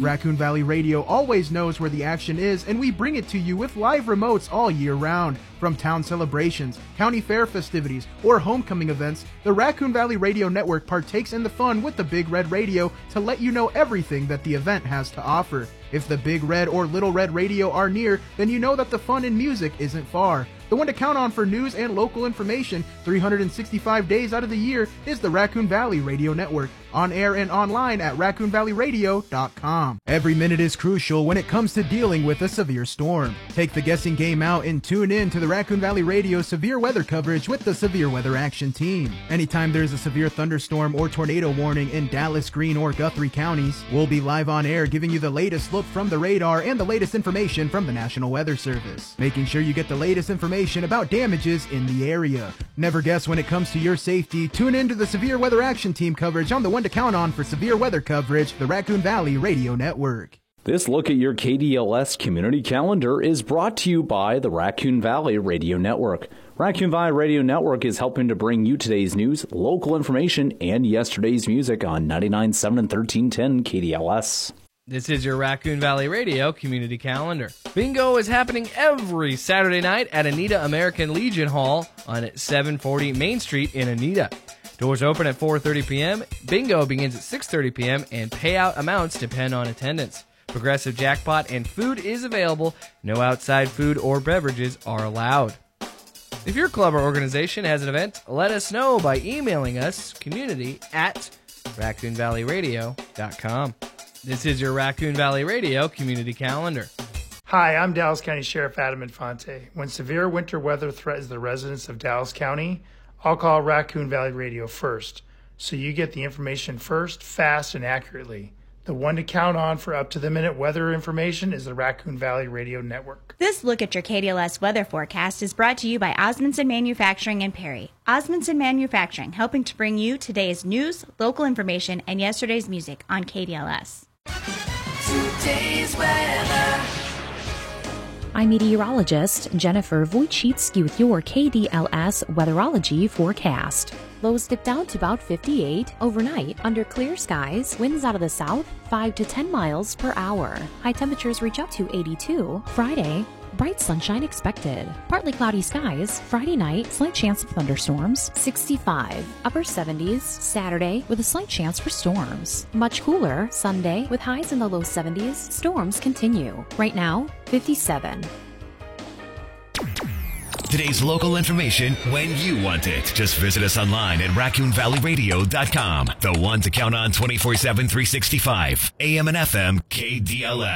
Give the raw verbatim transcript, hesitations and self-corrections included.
Raccoon Valley Radio always knows where the action is, and we bring it to you with live remotes all year round. From town celebrations, county fair festivities, or homecoming events, the Raccoon Valley Radio Network partakes in the fun with the Big Red Radio to let you know everything that the event has to offer. If the Big Red or Little Red Radio are near, then you know that the fun in music isn't far. The one to count on for news and local information three hundred sixty-five days out of the year is the Raccoon Valley Radio Network, on air and online at raccoon valley radio dot com. Every minute is crucial when it comes to dealing with a severe storm. Take the guessing game out and tune in to the Raccoon Valley Radio severe weather coverage with the Severe Weather Action Team. Anytime there's a severe thunderstorm or tornado warning in Dallas, Greene, or Guthrie counties, we'll be live on air giving you the latest look from the radar and the latest information from the National Weather Service, making sure you get the latest information about damages in the area. Never guess when it comes to your safety. Tune in to the Severe Weather Action Team coverage on the one to count on for severe weather coverage, the Raccoon Valley Radio Network. This look at your K D L S community calendar is brought to you by the Raccoon Valley Radio Network. Raccoon Valley Radio Network is helping to bring you today's news, local information, and yesterday's music on ninety-nine point seven and thirteen ten K D L S. This is your Raccoon Valley Radio Community Calendar. Bingo is happening every Saturday night at Anita American Legion Hall on seven forty Main Street in Anita. Doors open at four thirty p.m., bingo begins at six thirty p.m., and payout amounts depend on attendance. Progressive jackpot and food is available. No outside food or beverages are allowed. If your club or organization has an event, let us know by emailing us, community at raccoon valley radio dot com. This is your Raccoon Valley Radio Community Calendar. Hi, I'm Dallas County Sheriff Adam Infante. When severe winter weather threatens the residents of Dallas County, I'll call Raccoon Valley Radio first, so you get the information first, fast, and accurately. The one to count on for up-to-the-minute weather information is the Raccoon Valley Radio Network. This look at your K D L S weather forecast is brought to you by Osmondson Manufacturing in Perry. Osmondson Manufacturing, helping to bring you today's news, local information, and yesterday's music on K D L S. Today's weather. I'm meteorologist Jennifer Wojcicki with your K D L S weatherology forecast. Lows dip down to about fifty-eight. Overnight, under clear skies, winds out of the south, five to ten miles per hour. High temperatures reach up to eighty-two. Friday, bright sunshine expected. Partly cloudy skies. Friday night, slight chance of thunderstorms. sixty-five. Upper seventies. Saturday, with a slight chance for storms. Much cooler Sunday, with highs in the low seventies. Storms continue. Right now, fifty-seven. Today's local information when you want it. Just visit us online at raccoon valley radio dot com. The one to count on twenty-four seven, three sixty-five. A M and F M K D L S.